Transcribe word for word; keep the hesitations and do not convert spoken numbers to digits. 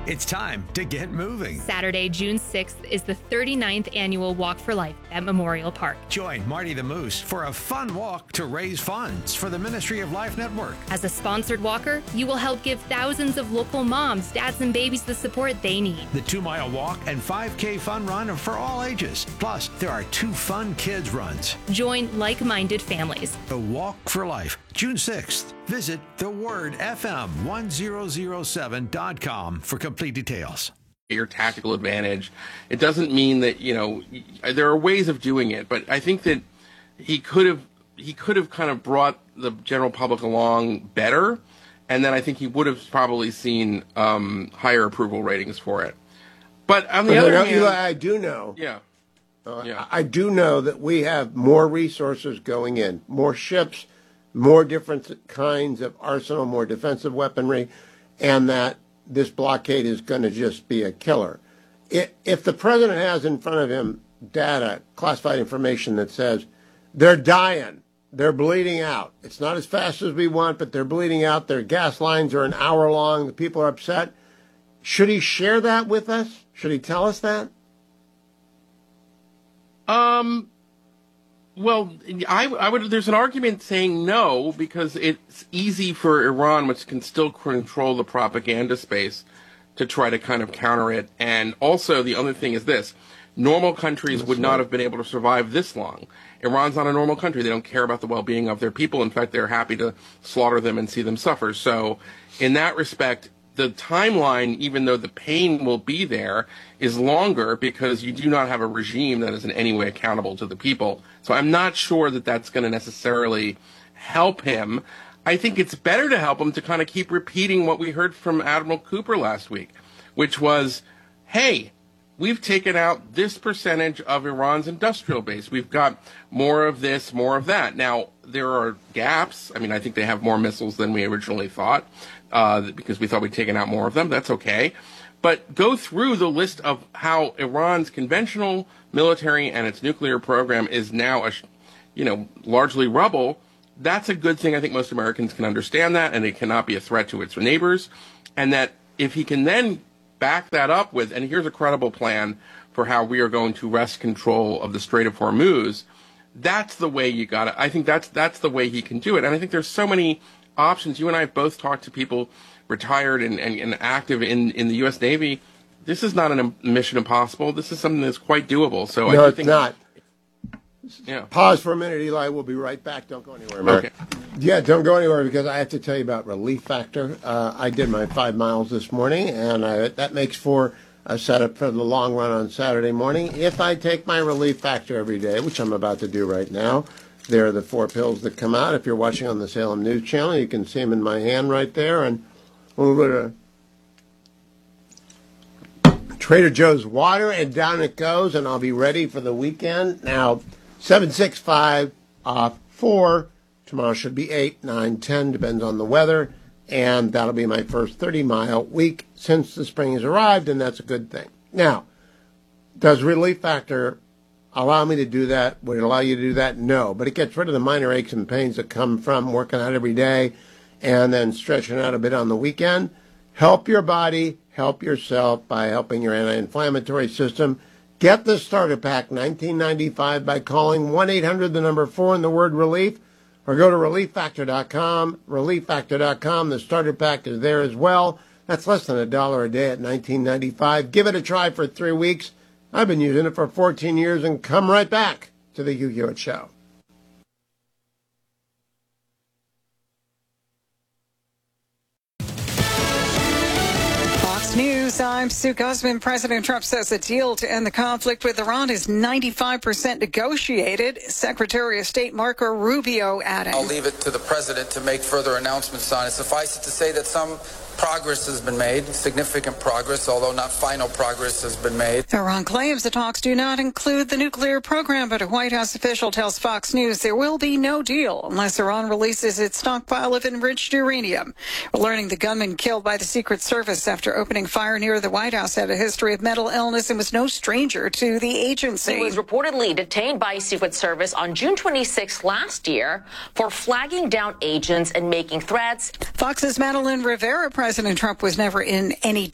It's time to get moving. Saturday, June sixth is the thirty-ninth annual Walk for Life at Memorial Park. Join Marty the Moose for a fun walk to raise funds for the Ministry of Life Network. As a sponsored walker, you will help give thousands of local moms, dads, and babies the support they need. The two-mile walk and five K fun run are for all ages. Plus, there are two fun kids runs. Join like-minded families. The Walk for Life, June sixth. Visit the word F M one thousand seven dot com for complete details. Your tactical advantage. It doesn't mean that, you know, there are ways of doing it, but I think that he could have he could have kind of brought the general public along better, and then I think he would have probably seen um, higher approval ratings for it. But on the but other no, hand, Eli, I do know. Yeah. Uh, yeah. I do know that we have more resources going in, more ships, more different kinds of arsenal, more defensive weaponry, and that this blockade is going to just be a killer. If the president has in front of him data, classified information that says they're dying, they're bleeding out, it's not as fast as we want, but they're bleeding out, their gas lines are an hour long, the people are upset, should he share that with us? Should he tell us that? Um... Well, I, I would. There's an argument saying no because it's easy for Iran, which can still control the propaganda space, to try to kind of counter it. And also, the other thing is this: normal countries That's would not right. have been able to survive this long. Iran's not a normal country; they don't care about the well-being of their people. In fact, they're happy to slaughter them and see them suffer. So, in that respect, the timeline, even though the pain will be there, is longer because you do not have a regime that is in any way accountable to the people. So I'm not sure that that's going to necessarily help him. I think it's better to help him to kind of keep repeating what we heard from Admiral Cooper last week, which was, hey, we've taken out this percentage of Iran's industrial base. We've got more of this, more of that. Now, there are gaps. I mean, I think they have more missiles than we originally thought uh, because we thought we'd taken out more of them. That's okay. But go through the list of how Iran's conventional military and its nuclear program is now, a, you know, largely rubble. That's a good thing. I think most Americans can understand that, and it cannot be a threat to its neighbors. And that if he can then back that up with, and here's a credible plan for how we are going to wrest control of the Strait of Hormuz, that's the way you got it. I think that's that's the way he can do it. And I think there's so many options. You and I have both talked to people retired and, and, and active in, in the U S Navy. This is not a mission impossible. This is something that's quite doable. So no, I it's think, not. Yeah. Pause for a minute, Eli. We'll be right back. Don't go anywhere, Mark. Okay. Yeah, don't go anywhere because I have to tell you about Relief Factor. Uh, I did my five miles this morning, and I, that makes for a setup for the long run on Saturday morning. If I take my Relief Factor every day, which I'm about to do right now, there are the four pills that come out. If you're watching on the Salem News Channel, you can see them in my hand right there. And we'll go to Trader Joe's water, and down it goes, and I'll be ready for the weekend. Now, seven six five uh, four. Tomorrow should be eight, nine, ten, depends on the weather. And that'll be my first thirty-mile week since the spring has arrived, and that's a good thing. Now, does Relief Factor allow me to do that? Would it allow you to do that? No, but it gets rid of the minor aches and pains that come from working out every day and then stretching out a bit on the weekend. Help your body, help yourself by helping your anti-inflammatory system. Get the starter pack, nineteen ninety-five, by calling one eight hundred, the number four, and the word relief, or go to relief factor dot com, relief factor dot com. The starter pack is there as well. That's less than a dollar a day at nineteen ninety-five. Give it a try for three weeks. I've been using it for fourteen years, and come right back to the Hugh Hewitt Show. News. I'm Sue Guzman. President Trump says a deal to end the conflict with Iran is ninety-five percent negotiated. Secretary of State Marco Rubio added. I'll leave it to the president to make further announcements on it. Suffice it to say that some progress has been made, significant progress, although not final progress has been made. Iran claims the talks do not include the nuclear program, but a White House official tells Fox News there will be no deal unless Iran releases its stockpile of enriched uranium. We're learning the gunman killed by the Secret Service after opening fire near the White House had a history of mental illness and was no stranger to the agency. He was reportedly detained by Secret Service on June twenty-sixth last year for flagging down agents and making threats. Fox's Madeline Rivera. President Trump was never in any